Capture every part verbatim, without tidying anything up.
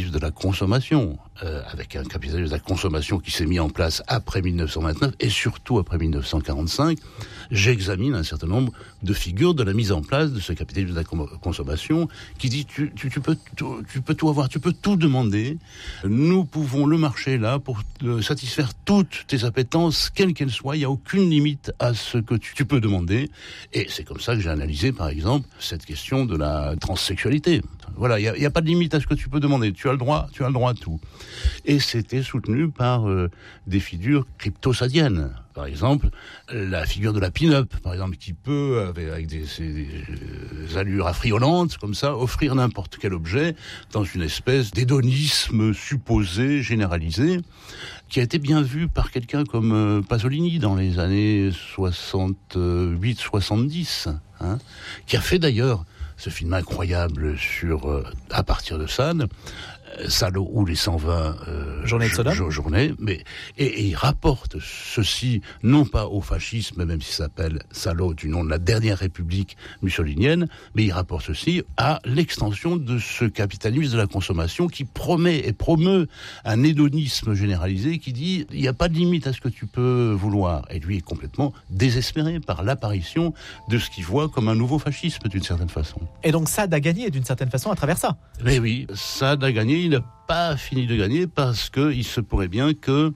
capitalisme de la consommation, euh, avec un capitalisme de la consommation qui s'est mis en place après dix-neuf cent vingt-neuf et surtout après dix-neuf cent quarante-cinq, j'examine un certain nombre de figures de la mise en place de ce capitalisme de la consommation qui dit tu, tu, tu, peux, tu, tu peux tout avoir, tu peux tout demander, nous pouvons, le marché est là pour euh, satisfaire toutes tes appétences, quelles qu'elles soient, il n'y a aucune limite à ce que tu, tu peux demander, et c'est comme ça que j'ai analysé par exemple cette question de la transsexualité. Voilà, il n'y a, a pas de limite à ce que tu peux demander, tu as le droit, tu as le droit à tout. Et c'était soutenu par euh, des figures crypto-sadiennes. Par exemple, la figure de la pin-up, par exemple, qui peut, avec, avec des, des, des allures affriolantes, comme ça, offrir n'importe quel objet dans une espèce d'hédonisme supposé, généralisé, qui a été bien vu par quelqu'un comme euh, Pasolini dans les années soixante-huit soixante-dix, hein, qui a fait d'ailleurs ce film incroyable sur, euh, à partir de Sade, euh, Salo ou les cent vingt euh, journées de Sodome. Journées, mais et, et il rapporte ceci non pas au fascisme, même s'il s'appelle Salo du nom de la dernière république mussolinienne, mais il rapporte ceci à l'extension de ce capitalisme de la consommation qui promet et promeut un hédonisme généralisé qui dit il n'y a pas de limite à ce que tu peux vouloir. Et lui est complètement désespéré par l'apparition de ce qu'il voit comme un nouveau fascisme d'une certaine façon. Et donc Sade a gagné d'une certaine façon à travers ça. Mais oui, Sade a gagné, il n'a pas fini de gagner parce qu'il se pourrait bien que,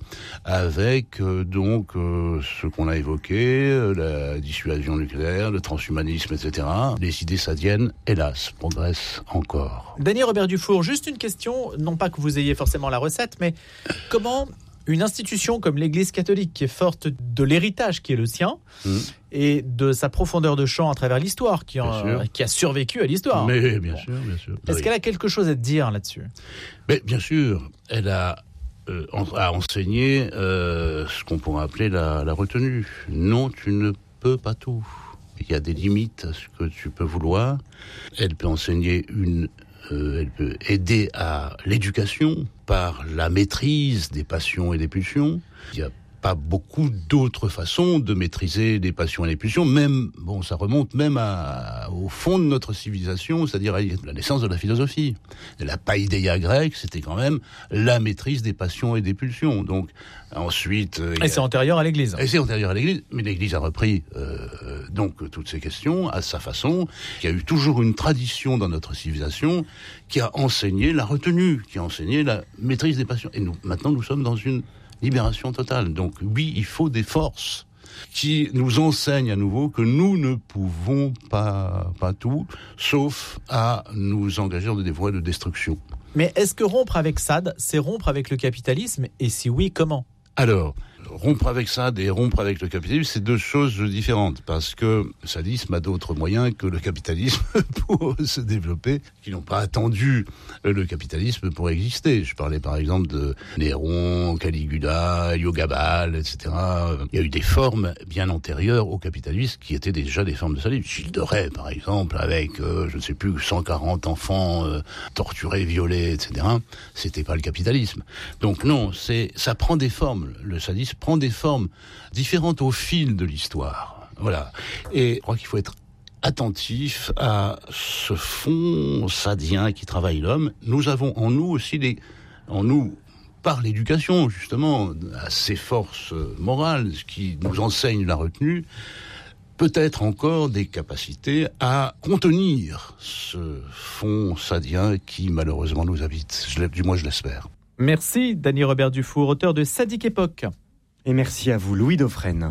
avec euh, donc euh, ce qu'on a évoqué, euh, la dissuasion nucléaire, le transhumanisme, et cetera, les idées sadiennes, hélas, progressent encore. Dany Robert Dufour, juste une question, non pas que vous ayez forcément la recette, mais comment une institution comme l'Église catholique, qui est forte de l'héritage qui est le sien, mmh. et de sa profondeur de champ à travers l'histoire, qui, en, qui a survécu à l'histoire. Mais bien bon. sûr, bien sûr. Est-ce oui. qu'elle a quelque chose à dire là-dessus ? Mais bien sûr, elle a, euh, a enseigné euh, ce qu'on pourrait appeler la, la retenue. Non, tu ne peux pas tout. Il y a des limites à ce que tu peux vouloir. Elle peut enseigner une... Euh, elle peut aider à l'éducation par la maîtrise des passions et des pulsions. Il y a pas beaucoup d'autres façons de maîtriser les passions et les pulsions, même, bon, ça remonte même à, au fond de notre civilisation, c'est-à-dire à la naissance de la philosophie. Et la paideia grecque, c'était quand même la maîtrise des passions et des pulsions. Donc, ensuite... Et a... c'est antérieur à l'Église. Et c'est antérieur à l'Église, mais l'Église a repris euh, donc toutes ces questions à sa façon. Il y a eu toujours une tradition dans notre civilisation qui a enseigné la retenue, qui a enseigné la maîtrise des passions. Et nous, maintenant, nous sommes dans une libération totale. Donc oui, il faut des forces qui nous enseignent à nouveau que nous ne pouvons pas, pas tout, sauf à nous engager dans des voies de destruction. Mais est-ce que rompre avec Sade, c'est rompre avec le capitalisme ? Et si oui, comment ? Alors, rompre avec Sade et rompre avec le capitalisme, c'est deux choses différentes, parce que le sadisme a d'autres moyens que le capitalisme pour se développer, qui n'ont pas attendu le capitalisme pour exister. Je parlais par exemple de Néron, Caligula, Yogabal, et cetera. Il y a eu des formes bien antérieures au capitalisme qui étaient déjà des formes de sadisme. Gilles de Rais, par exemple, avec, euh, je ne sais plus, cent quarante enfants euh, torturés, violés, et cetera. C'était pas le capitalisme. Donc non, c'est, ça prend des formes. Le sadisme prend des formes différentes au fil de l'histoire. Voilà. Et je crois qu'il faut être attentif à ce fond sadien qui travaille l'homme. Nous avons en nous aussi des, en nous, par l'éducation, justement, à ces forces morales qui nous enseignent la retenue, peut-être encore des capacités à contenir ce fond sadien qui, malheureusement, nous habite. Je, du moins, je l'espère. Merci, Dany Robert Dufour, auteur de Sadique Époque. Et merci à vous, Louis Dauphren.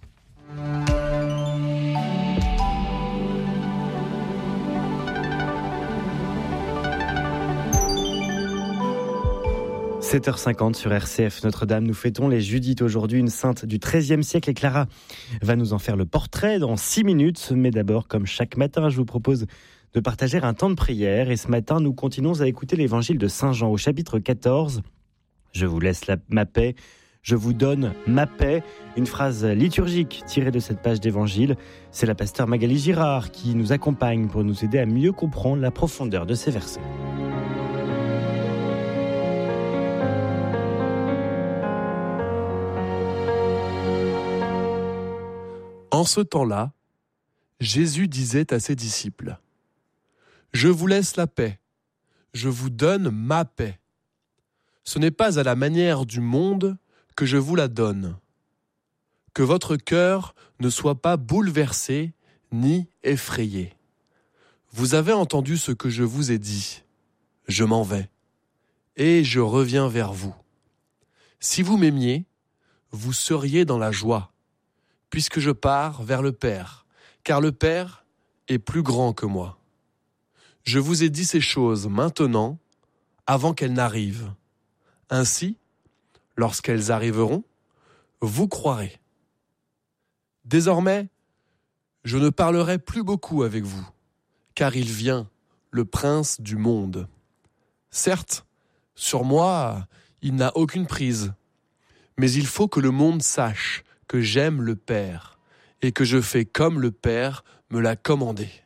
sept heures cinquante sur R C F Notre-Dame. Nous fêtons les Judith aujourd'hui, une sainte du treizième siècle. Et Clara va nous en faire le portrait dans six minutes. Mais d'abord, comme chaque matin, je vous propose de partager un temps de prière. Et ce matin, nous continuons à écouter l'évangile de Saint Jean au chapitre quatorze. Je vous laisse la, ma paix, je vous donne ma paix. Une phrase liturgique tirée de cette page d'évangile. C'est la pasteure Magali Girard qui nous accompagne pour nous aider à mieux comprendre la profondeur de ces versets. En ce temps-là, Jésus disait à ses disciples : « Je vous laisse la paix, je vous donne ma paix. Ce n'est pas à la manière du monde que je vous la donne. Que votre cœur ne soit pas bouleversé ni effrayé. Vous avez entendu ce que je vous ai dit. Je m'en vais, et je reviens vers vous. Si vous m'aimiez, vous seriez dans la joie, puisque je pars vers le Père, car le Père est plus grand que moi. Je vous ai dit ces choses maintenant, avant qu'elles n'arrivent. Ainsi, lorsqu'elles arriveront, vous croirez. Désormais, je ne parlerai plus beaucoup avec vous, car il vient, le prince du monde. Certes, sur moi, il n'a aucune prise, mais il faut que le monde sache que j'aime le Père et que je fais comme le Père me l'a commandé.